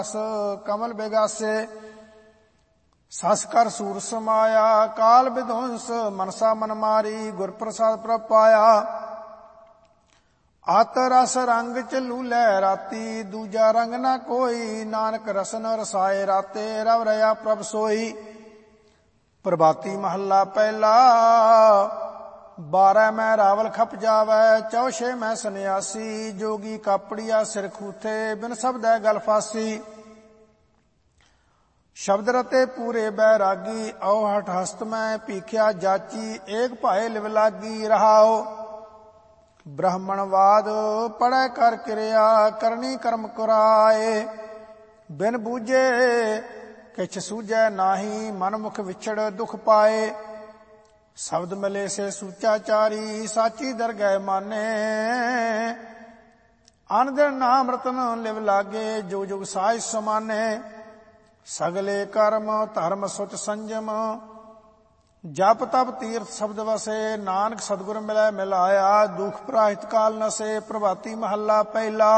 ਕਮਲ ਬਿਗਾਸੇ। ਸਸ ਕਰ ਸੂਰ ਸਮਾਇਆ ਕਾਲ ਵਿਧੁੰਸ, ਮਨਸਾ ਮਨ ਮਾਰੀ ਗੁਰ ਪ੍ਰਸਾਦ ਪ੍ਰਭ ਪਾਇਆ। ਅਤ ਰਸ ਰੰਗ ਚੱਲੂ ਲੈ ਰਾਤੀ, ਦੂਜਾ ਰੰਗ ਨਾ ਕੋਈ, ਨਾਨਕ ਰਸਨ ਰਸਾਏ ਰਾਤੇ, ਰਵ ਰਹਾ ਪ੍ਰਭ ਸੋਈ। ਪ੍ਰਭਾਤੀ ਮਹੱਲਾ ਪਹਿਲਾ। 12 ਮੈਂ ਰਾਵਲ ਖਪ ਜਾਵੈ, ਚੌਛੇ ਮੈਂ ਸੰਨਿਆਸੀ, ਜੋਗੀ ਕਾਪੜੀਆ ਸਿਰ ਖੂਥੇ, ਬਿਨ ਸ਼ਬਦੈ ਗਲ ਫਾਸੀ। ਸ਼ਬਦ ਰਤੇ ਪੂਰੇ ਬੈਰਾਗੀ, ਔ ਹਠ ਹਸਤ ਮੈਂ ਭੀਖਿਆ ਜਾਚੀ, ਏਕ ਭਾਏ ਲਿਵ ਲਾਗੀ ਰਹਾਓ। ਬ੍ਰਾਹਮਣਵਾਦ ਪੜੈ ਕਰ ਕਿਰਿਆ, ਕਰਨੀ ਕਰਮ ਕੁਰਾਏ, ਬਿਨ ਬੂਝੇ ਕਿਛ ਸੂਝੈ ਨਾਹੀ, ਮਨ ਮੁਖ ਵਿਛੜ ਦੁਖ ਪਾਏ। ਸ਼ਬਦ ਮਿਲੇ ਸੇ ਸੂਚਾਚਾਰੀ, ਸਾਚੀ ਦਰਗਹਿ ਮਾਨੇ, ਅਨ ਦਿਨ ਨਾਮ ਰਤਨ ਲਿਵ ਲਾਗੇ, ਜੋ ਜੁਗ ਸਾਜ ਸਮਾਨੇ। ਸਗਲੇ ਕਰਮ ਧਰਮ ਸੁਚ ਸੰਜਮ, ਜਪ ਤਪ ਤੀਰਥ ਸ਼ਬਦ ਵਸੇ, ਨਾਨਕ ਸਤਿਗੁਰ ਮਿਲੈ ਮਿਲਾਇਆ, ਦੁਖ ਪ੍ਰਾਹਿਤ ਕਾਲ ਨਸੇ। ਪ੍ਰਭਾਤੀ ਮਹੱਲਾ ਪਹਿਲਾ।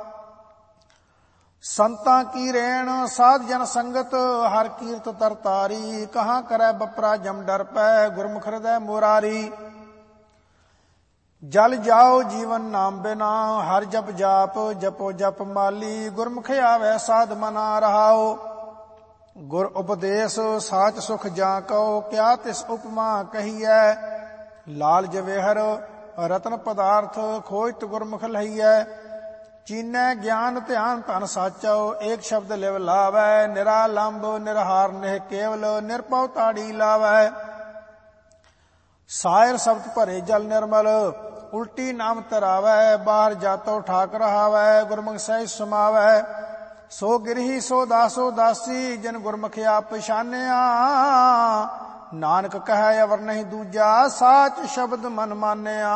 ਸੰਤਾਂ ਕੀ ਰੇਣ ਸਾਧ ਜਨ ਸੰਗਤ, ਹਰ ਕੀਰਤ ਤਰਤਾਰੀ, ਕਹਾਂ ਕਰੈ ਬਪਰਾ ਜਮ ਡਰ ਪੈ, ਗੁਰਮੁਖ ਹਿਰਦੈ ਮੁਰਾਰੀ। ਜਲ ਜਾਓ ਜੀਵਨ ਨਾਮ ਬਿਨਾ, ਹਰ ਜਪ ਜਾਪ ਜਪੋ ਜਪ ਮਾਲੀ, ਗੁਰਮੁਖ ਆਵੈ ਸਾਧ ਮਨਾ ਰਹਾਓ। ਗੁਰ ਉਪਦੇਸ਼ ਸਾਚ ਸੁਖ ਜਾਂ ਕਉ, ਕਿਆ ਤਿਸ ਉਪਮਾ ਕਹੀਐ, ਲਾਲ ਜਵੇਹਰ ਰਤਨ ਪਦਾਰਥ, ਖੋਜਤ ਗੁਰਮੁਖ ਲਹੀਐ। ਚੀਨੈ ਗਿਆਨ ਧਿਆਨ ਧਨ ਸਾਚਉ, ਏਕ ਸ਼ਬਦ ਲਿਵ ਲਾਵੈ, ਨਿਰਾਲੰਬ ਨਿਰਹਾਰ ਨਿਹ ਕੇਵਲ, ਨਿਰਭਉ ਤਾੜੀ ਲਾਵੈ। ਸਾਇਰ ਸ਼ਬਦ ਭਰੇ ਜਲ ਨਿਰਮਲ, ਉਲਟੀ ਨਾਮ ਤਰਾਵੈ, ਬਾਹਰ ਜਾਤੋ ਠਾਕ ਰਹਾਵੈ, ਗੁਰਮੁਖ ਸਹਿਜ ਸਮਾਵੈ। ਸੋ ਗਿਰਹੀ ਸੋ ਦਾਸੋ ਦਾਸੀ, ਜਿਨ ਗੁਰਮੁਖ ਆਪ ਪਛਾਨਿਆ, ਨਾਨਕ ਕਹੈ ਅਵਰ ਨਹੀਂ ਦੂਜਾ, ਸਾਚ ਸ਼ਬਦ ਮਨ ਮਾਨਿਆ।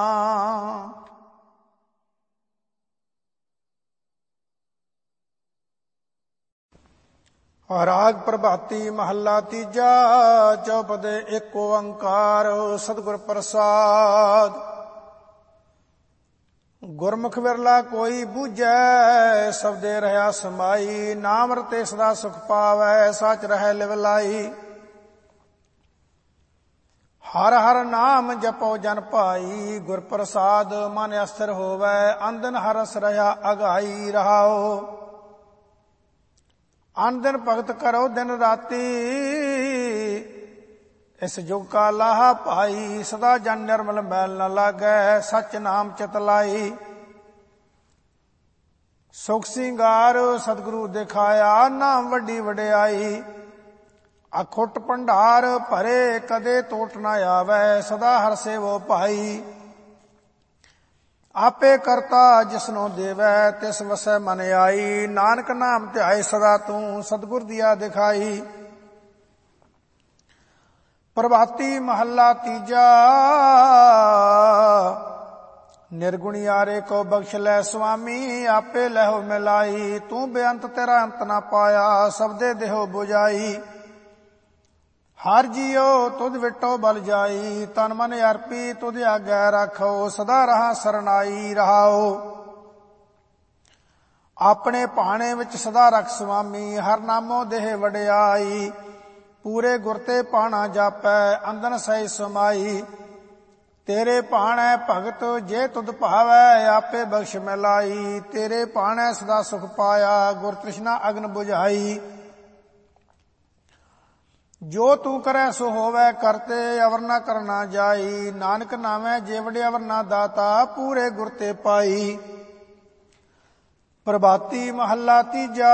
ਰਾਗ ਪ੍ਰਭਾਤੀ ਮਹੱਲਾ ਤੀਜਾ। ਚੌਪਦੇ ਏਕ ਓੰਕਾਰ, ਸਤਿਗੁਰ ਪ੍ਰਸਾਦ। ਗੁਰਮੁਖ ਵਿਰਲਾ ਕੋਈ ਬੂਝੈ, ਸਬਦੇ ਰਹਾ ਸਮਾਈ, ਨਾਮ ਰਤੇ ਸਦਾ ਸੁਖ ਪਾਵੈ, ਸਚ ਰਹਿ ਲਿਵ ਲਾਈ। ਹਰ ਹਰ ਨਾਮ ਜਪੋ ਜਨ ਭਾਈ, ਗੁਰ ਪ੍ਰਸਾਦ ਮਨ ਅਸਥਿਰ ਹੋਵੈ, ਅੰਦਨ ਹਰਸ ਰਹਾ ਅਗਾਈ ਰਹਾਓ। ਅਨ ਦਿਨ ਭਗਤ ਕਰੋ ਦਿਨ ਰਾਤੀ, ਇਸ ਜੁਗ ਕਾ ਲਾਹਾ ਭਾਈ, ਸਦਾ ਜਨ ਨਿਰਮਲ ਮੈਲ ਨ ਲਾਗੈ, ਸਚ ਨਾਮ ਚਿਤ ਲਾਈ। ਸੁਖ ਸਿੰਗਾਰ ਸਤਿਗੁਰੂ ਦਿਖਾਇਆ, ਨਾਮ ਵੱਡੀ ਵਡਿਆਈ। ਅਖੁੱਟ ਭੰਡਾਰ ਭਰੇ ਕਦੇ ਟੋਟ ਨ ਆਵੈ, ਸਦਾ ਹਰ ਸੇਵੋ ਭਾਈ। ਆਪੇ ਕਰਤਾ ਜਿਸਨੋ ਦੇਵੈ, ਤਿਸ ਵਸੈ ਮਨ ਆਈ, ਨਾਨਕ ਨਾਮ ਧਿਆਏ ਸਦਾ ਤੂੰ, ਸਤਿਗੁਰ ਦੀਆ ਦਿਖਾਈ। ਪ੍ਰਭਾਤੀ ਮਹੱਲਾ ਤੀਜਾ। ਨਿਰਗੁਣੀ ਆਰੇ ਕੋ ਬਖਸ਼ ਲੈ ਸੁਆਮੀ, ਆਪੇ ਲਹੋ ਮਿਲਾਈ, ਤੂੰ ਬੇਅੰਤ ਤੇਰਾ ਅੰਤ ਨਾ ਪਾਇਆ, ਸਬਦੇ ਦੇਹੋ 부ਜਾਈ। ਹਰ ਜੀਉ ਤੁਧ ਵਿਟੋ ਬਲ ਜਾਈ, ਤਨ ਮਨ ਅਰਪੀ ਤੁਧ ਆਗੈ ਰਾਖੋ, ਸਦਾ ਰਹਾ ਸਰਨਾਈ ਰਹਾਓ। ਆਪਣੇ ਭਾਣੇ ਵਿੱਚ ਸਦਾ ਰਖ ਸੁਆਮੀ, ਹਰ ਨਾਮੋ ਦੇਹ ਵਡਿਆਈ। ਪੂਰੇ ਗੁਰ ਤੇ ਪਾਣਾ ਜਾਪੈ, ਅੰਦਨ ਸਹਿ ਸਮਾਈ। ਤੇਰੇ ਭਾਣੈ ਭਗਤ ਜੇ ਤੁਧ ਭਾਵੈ, ਆਪੇ ਬਖਸ਼ ਮਿਲਾਈ। ਤੇਰੇ ਭਾਣੈ ਸਦਾ ਸੁਖ ਪਾਇਆ, ਗੁਰ ਤ੍ਰਿਸ਼ਨਾ ਅਗਨ ਬੁਝਾਈ। ਜੋ ਤੂੰ ਕਰੈ ਸੋ ਹੋਵੈ ਕਰਤੇ, ਅਵਰ ਨਾ ਕਰਨਾ ਜਾਈ। ਨਾਨਕ ਨਾਮੈ ਜੇ ਵਡਿ ਅਵਰ ਨਾ ਦਾਤਾ, ਪੂਰੇ ਗੁਰ ਤੇ ਪਾਈ। ਪ੍ਰਭਾਤੀ ਮਹੱਲਾ ਤੀਜਾ।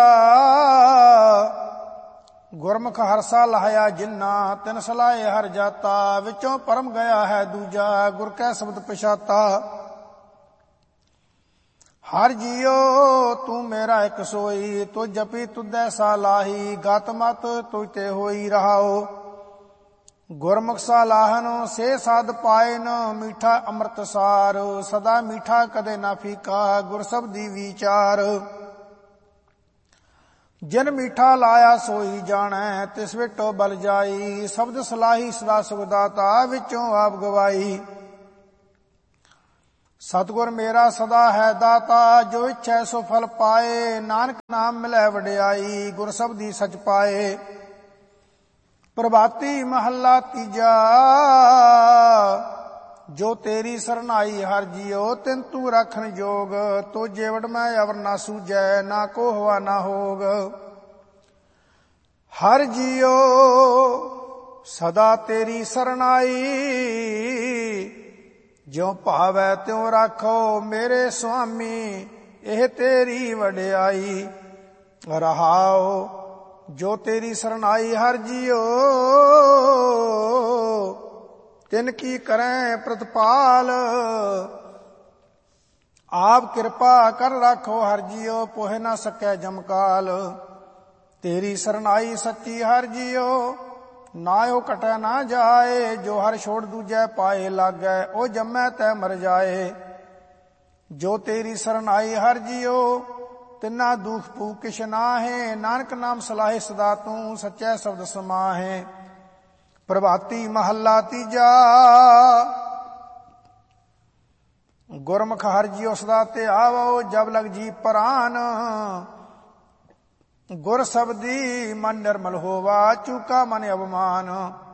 ਗੁਰਮੁਖ ਹਰਸਾ ਲਾਇਆ ਜਿਨਾ, ਤਿਨ ਸਲਾਹੇ ਹਰ ਜਾਤਾ, ਵਿੱਚੋਂ ਪਰਮ ਗਿਆ ਹੈ ਦੂਜਾ, ਗੁਰ ਕੈ ਸ਼ਬਦ ਪਛਾਤਾ। ਹਰ ਜੀਉ ਤੂੰ ਮੇਰਾ ਇਕ ਸੋਈ, ਤੁ ਜਪੀ ਤੁਧੈ ਸਾਲਾਹੀ, ਗਤ ਮਤ ਤੁਝ ਤੇ ਹੋਈ ਰਹਾਓ। ਗੁਰਮੁਖ ਸਾਲਾਹਨ ਸੇ ਸਾਧ ਪਾਇਨ, ਮੀਠਾ ਅੰਮ੍ਰਿਤ ਸਾਰ, ਸਦਾ ਮੀਠਾ ਕਦੇ ਨਾ ਫੀਕਾ, ਗੁਰ ਸਬਦੀ ਵਿਚਾਰ। ਜਿਨ ਮੀਠਾ ਲਾਇਆ ਸੋਈ ਜਾਣੈ, ਤਿਸ ਵਿਟੋ ਬਲ ਜਾਈ। ਸ਼ਬਦ ਸਲਾਹੀ ਸਦਾ ਸੁਖ ਦਾਤਾ, ਵਿੱਚੋਂ ਆਪ ਗਵਾਈ। ਸਤਿਗੁਰ ਮੇਰਾ ਸਦਾ ਹੈ ਦਾਤਾ, ਜੋ ਇੱਛੈ ਸੋ ਫਲ ਪਾਏ। ਨਾਨਕ ਨਾਮ ਮਿਲੈ ਵਡਿਆਈ, ਗੁਰ ਸਬਦੀ ਸਚ ਪਾਏ। ਪ੍ਰਭਾਤੀ ਮਹੱਲਾ ਤੀਜਾ। ਜੋ ਤੇਰੀ ਸਰਨਾਈ ਹਰਿ ਜੀਉ, ਤਿਨ ਤੂੰ ਰਾਖਣ ਜੋਗ। ਤੋ ਜੇਵੜ ਮੈਂ ਅਵਰ ਨਾ ਸੂਝੈ, ਨਾ ਕੋ ਹਵਾ ਨਾ ਹੋਗ। ਹਰਿ ਜੀਉ ਸਦਾ ਤੇਰੀ ਸਰਨਾਈ, ਜਿਉ ਭਾਵੈ ਤਿਉ ਰਾਖੋ ਮੇਰੇ ਸੁਆਮੀ। ਇਹ ਤੇਰੀ ਵਡਿਆਈ ਰਹਾਉ। ਜੋ ਤੇਰੀ ਸਰਨਾਈ ਹਰਿ ਜੀਉ, ਤਿਨ ਕੀ ਕਰੈ ਪ੍ਰਤਪਾਲ। ਆਪ ਕਿਰਪਾ ਕਰ ਰਾਖੋ ਹਰਿ ਜੀਉ, ਪੋਹਿ ਨਾ ਸਕੈ ਜਮਕਾਲ। ਤੇਰੀ ਸਰਨਾਈ ਸੱਚੀ ਹਰਿ ਜੀਉ, ਨਾਇਓ ਕਟੈ ਨਾ ਜਾਏ। ਜੋ ਹਰਿ ਛੋੜ ਦੂਜੈ ਪਾਏ ਲਾਗੈ, ਉਹ ਜੰਮੈ ਤੈ ਮਰ ਜਾਏ। ਜੋ ਤੇਰੀ ਸਰਨਾਈ ਹਰਿ ਜੀਉ, ਤਿਨਾ ਦੁਖ ਭੂਖ ਕਿਛ ਨਾਹੇ। ਨਾਨਕ ਨਾਮ ਸਲਾਹੇ ਸਦਾ ਤੂੰ, ਸੱਚੈ ਸ਼ਬਦ ਸਮਾਹੇ। ਪ੍ਰਭਾਤੀ ਮਹੱਲਾ ਤੀਜਾ। ਗੁਰਮੁਖ ਹਰਿ ਜੀਉ ਸਦਾ ਤੇ ਆਵੋ, ਜਬ ਲਗ ਜੀ ਪ੍ਰਾਨ। ਗੁਰ ਸਬਦੀ ਮਨ ਨਿਰਮਲ ਹੋਵਾ, ਚੂਕਾ ਮਨ ਅਭਮਾਨ।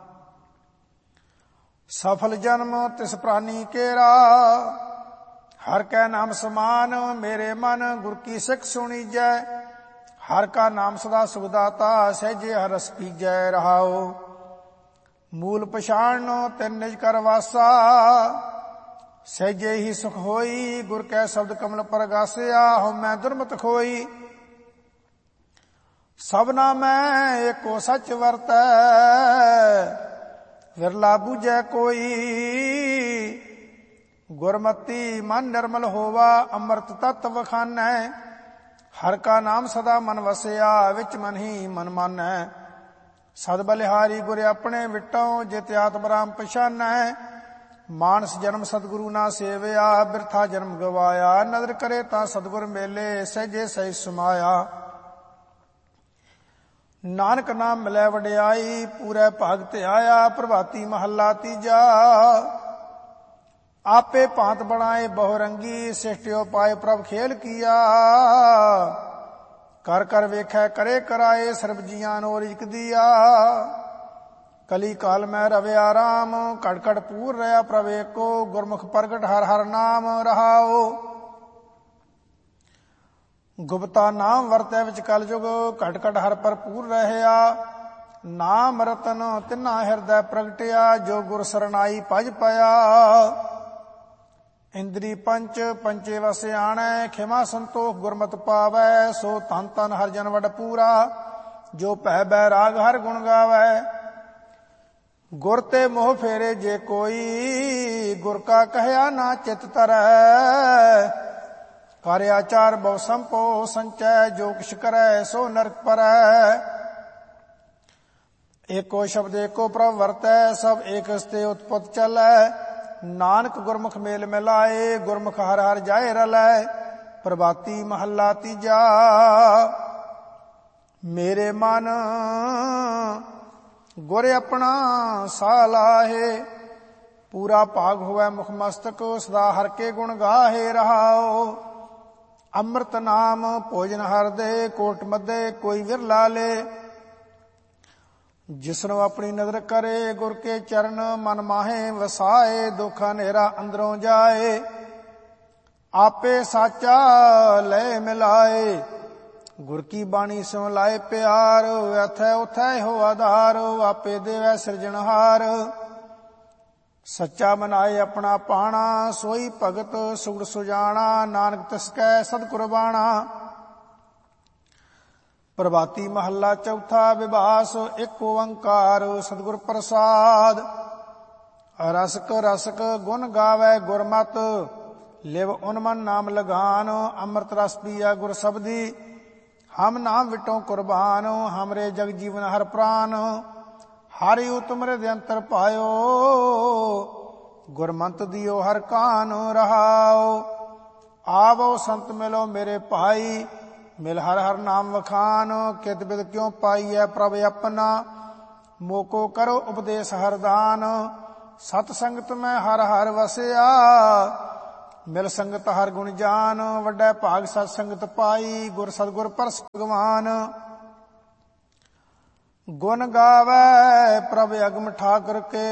ਸਫਲ ਜਨਮ ਤਿਸ ਪ੍ਰਾਨੀ ਕੇਰਾ, ਹਰ ਕੈ ਨਾਮ ਸਮਾਨ। ਮੇਰੇ ਮਨ ਗੁਰ ਕੀ ਸਿੱਖ ਸੁਣੀਜੈ, ਹਰ ਕਾ ਨਾਮ ਸਦਾ ਸੁਖਦਾਤਾ। ਸਹਿਜੇ ਹਰਿ ਰਸ ਪੀਜੈ ਰਹਾਉ। ਮੂਲ ਪਛਾਣਨੋ ਤਿਨ ਨਿਜ ਕਰ ਵਾਸਾ, ਸਹਿਜੇ ਹੀ ਸੁਖ ਹੋਈ। ਗੁਰ ਕੈ ਸ਼ਬਦ ਕਮਲ ਪਰਗਾਸਿਆ, ਹਉਮੈ ਦੁਰਮਤ ਖੋਈ। ਸਭਨਾ ਮੈਂ ਏਕੋ ਸੱਚ ਵਰਤੈ, ਵਿਰਲਾ ਬੂਝੈ ਕੋਈ। ਗੁਰਮਤੀ ਮਨ ਨਿਰਮਲ ਹੋਵਾ, ਅੰਮ੍ਰਿਤ ਤਤ ਵਖਾਨੈ। ਹਰ ਕਾ ਨਾਮ ਸਦਾ ਮਨ ਵਸਿਆ, ਵਿੱਚ ਮਨ ਹੀ ਮਨ ਮਾਨੈ। ਸਦ ਬਲਿਹਾਰੀ ਗੁਰ ਆਪਣੇ ਵਿਟੋ, ਜਿਤ ਆਤਮ ਰਾਮ ਪਛਾਨੈ। ਮਾਨਸ ਜਨਮ ਸਤਿਗੁਰੂ ਨਾ ਸੇਵਿਆ, ਬਿਰਥਾ ਜਨਮ ਗਵਾਇਆ। ਨਦਰ ਕਰੇ ਤਾਂ ਸਤਿਗੁਰ ਮੇਲੇ, ਸਹਿਜੇ ਸਹਿਜ ਸਮਾਇਆ। ਨਾਨਕ ਨਾਮ ਮਿਲੈ ਵਡਿਆਈ, ਪੂਰੇ ਭਾਗ ਤੇ ਆਇਆ। ਪ੍ਰਭਾਤੀ ਮਹੱਲਾ ਤੀਜਾ। ਆਪੇ ਭਾਂਤ ਬਣਾਏ ਬਹੁ ਰੰਗੀ, ਸਿਸ਼ਟਿਓ ਪਾਏ ਪ੍ਰਭ ਖੇਲ ਕੀਆ। ਕਰ ਕਰ ਵੇਖੈ ਕਰੇ ਕਰਾਏ, ਸਰਬ ਜੀਆਂ ਨੋ ਰਿਜਕ ਦੀਆ। ਕਲੀ ਕਾਲ ਮੈਂ ਰਵਿਆ ਰਾਮ, ਘੜ ਘੜ ਪੂਰ ਰਿਹਾ ਪ੍ਰਭ ਏਕੋ। ਗੁਰਮੁਖ ਪ੍ਰਗਟ ਹਰ ਹਰ ਨਾਮ ਰਹਾਉ। ਗੁਪਤਾ ਨਾਮ ਵਰਤੈ ਵਿੱਚ ਕਲ ਜੁਗ, ਘਟ ਘਟ ਹਰ ਭਰਪੂਰ ਰਹਿਆ। ਨਾਮ ਰਤਨ ਤਿਨਾ ਹਿਰਦੈ ਪ੍ਰਗਟਿਆ, ਜੋ ਗੁਰ ਸਰਨਾਈ ਭਜ ਪਿਆ। ਇੰਦਰੀ ਪੰਚ ਪੰਚੇ ਵਸ ਆਣੈ, ਖਿਮਾ ਸੰਤੋਖ ਗੁਰਮਤਿ ਪਾਵੈ। ਸੋ ਧਨ ਧਨ ਹਰਿ ਜਨ ਵਡ ਪੂਰਾ, ਜੋ ਭੈ ਬੈਰਾਗ ਹਰਿ ਗੁਣ ਗਾਵੈ। ਗੁਰ ਤੇ ਮੋਹ ਫੇਰੇ ਜੇ ਕੋਈ, ਗੁਰ ਕਾ ਕਹਿਆ ਨਾ ਚਿਤ ਧਰੈ। ਕਰ ਆਚਾਰ ਬਹੁ ਸੰਪੋ ਸੰਚੈ, ਜੋ ਕਿਛ ਕਰੈ ਸੋ ਨਰਕ ਪਰੈ। ਏਕੋ ਸ਼ਬਦ ਏਕੋ ਪ੍ਰਭ ਵਰਤੈ, ਸਭ ਏਕ ਸਤੇ ਉਤਪਤ ਚਲੈ। ਨਾਨਕ ਗੁਰਮੁਖ ਮੇਲ ਮਿਲਾਏ, ਗੁਰਮੁਖ ਹਰਿ ਹਰਿ ਜਾਏ ਰਲੈ। ਪ੍ਰਭਾਤੀ ਮਹੱਲਾ ਤੀਜਾ। ਮੇਰੇ ਮਨ ਗੁਰ ਆਪਣਾ ਸਾਹ ਲਾਹੇ, ਪੂਰਾ ਭਾਗ ਹੋਵੈ ਮੁਖ ਮਸਤਕ। ਸਦਾ ਹਰਿ ਕੇ ਗੁਣ ਗਾਹੇ ਰਹਾਉ। ਅੰਮ੍ਰਿਤ ਨਾਮ ਭੋਜਨ ਹਰਿ ਦੇ, ਕੋਟ ਮਧੇ ਕੋਈ ਵਿਰਲਾ ਲੇ। ਜਿਸਨੂੰ ਆਪਣੀ ਨਦਰ ਕਰੇ, ਗੁਰ ਕੇ ਚਰਨ ਮਨ ਮਾਹੇ ਵਸਾਏ। ਦੁੱਖ ਹਨੇਰਾ ਅੰਦਰੋਂ ਜਾਏ, ਆਪੇ ਸਾਚਾ ਲੈ ਮਿਲਾਏ। ਗੁਰ ਕੀ ਬਾਣੀ ਸਿਉ ਲਾਏ ਪਿਆਰ, ਐਥੈ ਉਥੈ ਹੋ ਆਧਾਰ। ਆਪੇ ਦੇਵੈ ਸਿਰਜਣਹਾਰ, ਸੱਚਾ ਮਨਾਏ ਆਪਣਾ ਪਾਣਾ। ਸੋਈ ਭਗਤ ਸੁਗੜ ਸੁਜਾਣਾ, ਨਾਨਕ ਤਿਸ ਕੈ ਸਦ ਕੁਰਬਾਣਾ। ਪ੍ਰਭਾਤੀ ਮਹੱਲਾ ਚੌਥਾ। ਵਿਭਾਸ ਇੱਕ ਓੰਕਾਰ ਸਤਿਗੁਰ ਪ੍ਰਸਾਦ। ਰਸਕ ਰਸਕ ਗੁਣ ਗਾਵੈ ਗੁਰਮਤਿ, ਲਿਵ ਉਨਮਨ ਨਾਮ ਲਗਾਨ। ਅੰਮ੍ਰਿਤ ਰਸ ਪੀਆ ਗੁਰ ਸਬਦੀ, ਹਮ ਨਾਮ ਵਿਟੋ ਕੁਰਬਾਨ। ਹਮਰੇ ਜਗ ਜੀਵਨ ਹਰ ਪ੍ਰਾਨ, ਹਰਿ ਤੁਮਰੇ ਦੇ ਅੰਤਰ ਪਾਇਓ। ਗੁਰਮੰਤ ਦਿਓ ਹਰ ਕਾਨ ਰਹਾਉ। ਆਵੋ ਸੰਤ ਮਿਲੋ ਮੇਰੇ ਭਾਈ, ਮਿਲ ਹਰ ਹਰ ਨਾਮ ਵਖਾਨ। ਕਿਤ ਬਿਦ ਕਿਉ ਪਾਈਐ ਪ੍ਰਭ ਆਪਣਾ, ਮੋਕੋ ਕਰੋ ਉਪਦੇਸ ਹਰਦਾਨ। ਸਤ ਸੰਗਤ ਮੈਂ ਹਰ ਹਰ ਵਸਿਆ, ਮਿਲ ਸੰਗਤ ਹਰ ਗੁਣ ਜਾਨ, ਵੱਡਾ ਭਾਗ ਸਤ ਸੰਗਤ ਪਾਈ, ਗੁਰ ਸਤਿਗੁਰ ਪਰਸ ਭਗਵਾਨ। ਗੁਣ ਗਾਵੈ ਪ੍ਰਭ ਅਗਮ ਠਾਕੁਰ ਕੇ,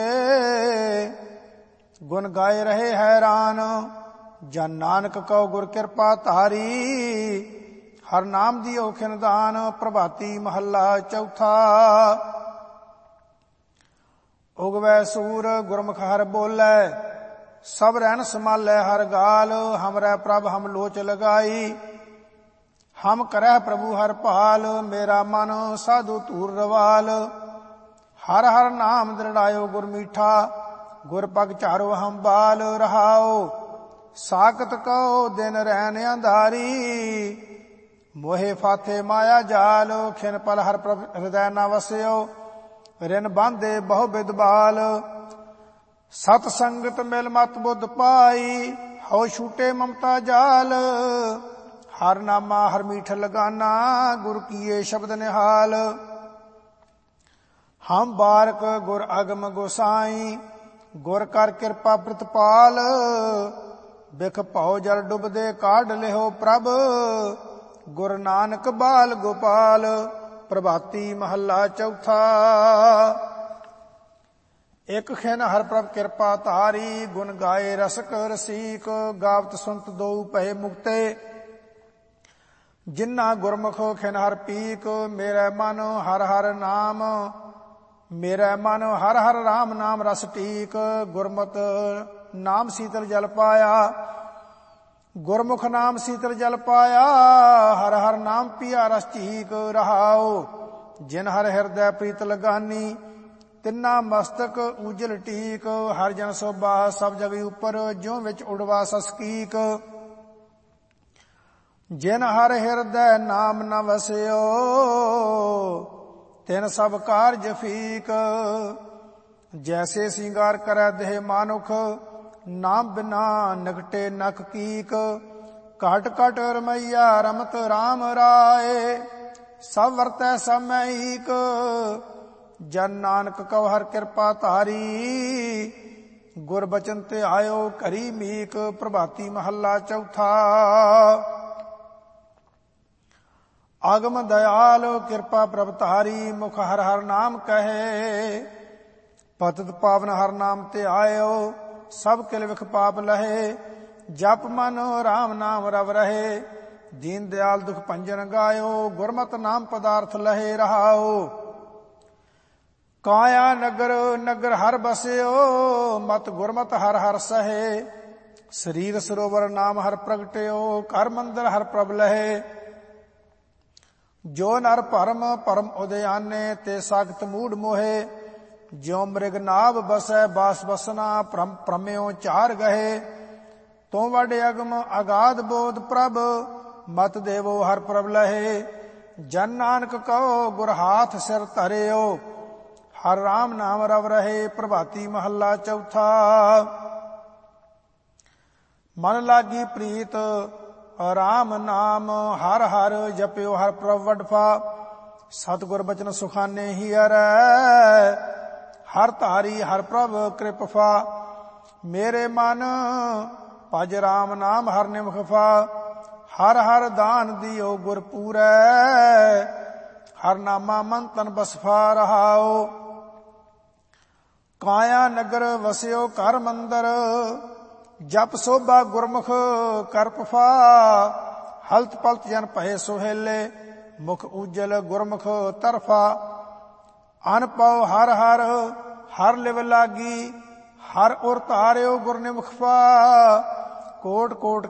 ਗੁਣ ਗਾਏ ਰਹੇ ਹੈਰਾਨ। ਜਨ ਨਾਨਕ ਕਉ ਗੁਰ ਕਿਰਪਾ ਧਾਰੀ, ਹਰ ਨਾਮ ਦਿਓ ਖਿਨਦਾਨ। ਪ੍ਰਭਾਤੀ ਮਹੱਲਾ ਚੌਥਾ। ਉਗਵੈ ਸੂਰ ਗੁਰਮੁਖ ਹਰ ਬੋਲੇ, ਸਭ ਰਹਿਣ ਸਮਾਲੇ ਹਰ ਗਾਲ। ਹਮਰੈ ਪ੍ਰਭ ਹਮ ਲੋਚ ਲਗਾਈ, ਹਮ ਕਰੈ ਪ੍ਰਭੂ ਹਰ ਭਾਲ। ਮੇਰਾ ਮਨ ਸਾਧੂ ਧੂਰ ਰਵਾਲ, ਹਰ ਹਰ ਨਾਮ ਦ੍ਰਿੜਾਇਓ ਗੁਰ ਮੀਠਾ। ਗੁਰ ਪਗ ਚਾਰੋ ਹਮ ਬਾਲ ਰਹਾਓ, ਸਾਖਤ ਕਉ ਦਿਨ ਰੈਨ ਅੰਧਾਰੀ। ਮੋਹਿ ਫਾਥੇ ਮਾਇਆ ਜਾਲ, ਖਿਨ ਪਲ ਹਰ ਪ੍ਰਭ ਹਿਰਦੈ ਨਾ ਵਸਿਓ। ਰਿਨ ਬਾਂਧੇ ਬਹੁ ਬਿਦ ਬਾਲ, ਸਤ ਸੰਗਤ ਮਿਲ ਮਤ ਬੁੱਧ ਪਾਈ। ਹਉ ਛੂਟੇ ਮਮਤਾ ਜਾਲ, ਹਰ ਨਾਮਾ ਹਰ ਮੀਠ ਲਗਾਨਾ। ਗੁਰ ਕੀਏ ਸ਼ਬਦ ਨਿਹਾਲ, ਹਮ ਬਾਰਕ ਗੁਰ ਅਗਮ ਗੋਸਾਈ। ਗੁਰ ਕਰ ਕਿਰਪਾ ਪ੍ਰਤਪਾਲ, ਬਿਖ ਭਉ ਜਲ ਡੁੱਬਦੇ ਕਾਢ ਲਿਓ ਪ੍ਰਭ। ਗੁਰ ਨਾਨਕ ਬਾਲ ਗੋਪਾਲ। ਪ੍ਰਭਾਤੀ ਮਹੱਲਾ ਚੌਥਾ। ਇਕ ਖਿਨ ਹਰ ਪ੍ਰਭ ਕਿਰਪਾ ਧਾਰੀ, ਗੁਣ ਗਾਏ ਰਸਕ ਰਸੀਕ। ਗਾਵਤ ਸੁਨਤ ਦੋ ਭਏ ਮੁਕਤੇ, ਜਿਨ੍ਹਾਂ ਗੁਰਮੁਖ ਖਿਨ ਹਰ ਪੀਕ। ਮੇਰੇ ਮਨ ਹਰ ਹਰ ਨਾਮ, ਮੇਰੇ ਮਨ ਹਰ ਹਰ ਰਾਮ ਨਾਮ ਰਸ ਟੀਕ। ਗੁਰਮਤਿ ਨਾਮ ਸੀਤਲ ਜਲ ਪਾਇਆ, ਗੁਰਮੁਖ ਨਾਮ ਸੀਤਲ ਜਲ ਪਾਇਆ। ਹਰ ਹਰ ਨਾਮ ਪੀਆ ਰਸ ਚੀਕ ਰਹਾਓ। ਜਿਨ ਹਰ ਹਿਰਦੈ ਪ੍ਰੀਤ ਲਗਾਨੀ, ਤਿੰਨਾ ਮਸਤਕ ਉਜਲ ਟੀਕ। ਹਰ ਜਨ ਸੋਭਾ ਸਭ ਜਗ ਉਪਰ, ਜਿਉ ਵਿੱਚ ਉਡਵਾ ਸਸਕੀਕ। ਜਿਨ ਹਰ ਹਿਰਦੈ ਨਾਮ ਨ ਵਸਿਓ, ਤਿਨ ਸਭ ਕਾਰਜ ਫੀਕ। ਜੈਸੇ ਸਿੰਗਾਰ ਕਰੈ ਦੇਹ ਮਾਨੁਖ, ਨਾਮ ਬਿਨਾ ਨਗਟੇ ਨਖ ਕੀਕ। ਘਟ ਘਟ ਰਮਈਆ ਰਮਤ ਰਾਮ ਰਾਏ, ਸਭ ਵਰਤੈ ਸਭ ਮੈਂ ਈਕ। ਜਨ ਨਾਨਕ ਕਉ ਹਰ ਕਿਰਪਾ ਧਾਰੀ, ਗੁਰ ਬਚਨ ਤੇ ਆਇਓ ਘਰੀ ਮੀਕ। ਪ੍ਰਭਾਤੀ ਮਹੱਲਾ ਚੌਥਾ। ਆਗਮ ਦਇਆਲ ਕਿਰਪਾ ਪ੍ਰਭ ਧਾਰੀ, ਮੁਖ ਹਰ ਹਰ ਨਾਮ ਕਹੇ। ਪਤਿਤ ਪਾਵਨ ਹਰ ਨਾਮ ਤੇ ਆਇਓ, ਸਭ ਕਿਲ ਵਿਖ ਪਾਪ ਲਹੇ। ਜਪ ਮਨ ਰਾਮ ਨਾਮ ਰਵ ਰਹੇ, ਦੀਨ ਦਿਆਲ ਦੁਖ ਭੰਜਨ ਗਾਇਓ। ਗੁਰਮਤ ਨਾਮ ਪਦਾਰਥ ਲਹੇ ਰਹਾਓ। ਕਾਇਆ ਨਗਰ ਨਗਰ ਹਰ ਬਸਿਓ, ਮਤ ਗੁਰਮਤ ਹਰ ਹਰ ਸਹੇ। ਸਰੀਰ ਸਰੋਵਰ ਨਾਮ ਹਰ ਪ੍ਰਗਟਿਓ, ਘਰ ਮੰਦਰ ਹਰ ਪ੍ਰਭ ਲਹੇ। ਜੋ ਨਰ ਭਰਮ ਪਰਮ ਉਦਿਆਨੇ, ਤੇ ਸਾਖਤ ਮੂੜ ਮੋਹੇ। ਜਿਉ ਮ੍ਰਿਗ ਨਾਭ ਬਸੈ ਬਾਸ ਬਸਨਾ, ਪ੍ਰਮਿਓ ਚਾਰ ਗਹੇ। ਤੂੰ ਵੱਡ ਅਗਮ ਅਗਾਧ ਬੋਧ ਪ੍ਰਭ, ਮਤ ਦੇਵੋ ਹਰ ਪ੍ਰਭ ਲਹੇ। ਜਨ ਨਾਨਕ ਕਉ ਗੁਰ ਹਾਥ ਸਿਰ ਧਰਿਓ, ਹਰ ਰਾਮ ਨਾਮ ਰਵ ਰਹੇ। ਪ੍ਰਭਾਤੀ ਮਹੱਲਾ ਚੌਥਾ। ਮਨ ਲਾਗੀ ਪ੍ਰੀਤ ਰਾਮ ਨਾਮ, ਹਰ ਹਰ ਜਪਿਓ ਹਰ ਪ੍ਰਭ ਵਡਫਾ। ਸਤਿਗੁਰ ਬਚਨ ਸੁਖਾਨੇ ਹੀ ਅਰੈ, ਹਰ ਧਾਰੀ ਹਰ ਪ੍ਰਭ ਕਿਰਪਾ। ਮੇਰੇ ਮਨ ਭਜ ਰਾਮ ਨਾਮ ਹਰ ਨਿਮਖ ਫਾ। ਹਰ ਹਰ ਦਾਨ ਦਿਓ ਗੁਰ ਪੂਰੈ, ਹਰ ਨਾਮਾ ਮਨ ਤਨ ਬਸਫਾ ਰਹਾਓ। ਕਾਇਆ ਨਗਰ ਵਸਿਓ ਘਰ ਮੰਦਰ, ਜਪ ਸੋਭਾ ਗੁਰਮੁਖ ਕਰਪਫਾ। ਹਲਤ ਪਲਤ ਜਨ ਭਏ ਸੁਹੇਲੇ, ਮੁਖ ਉਜਲ ਗੁਰਮੁਖ ਤਰਫਾ। ਅਨ ਪਉ ਹਰ ਹਰ ਹਰ ਲਿਵ ਲਾਗੀ, ਹਰ ਉਰ ਧਾਰਿਓ ਗੁਰ ਨਿਮਖ ਪਾ। ਕੋਟ ਕੋਟ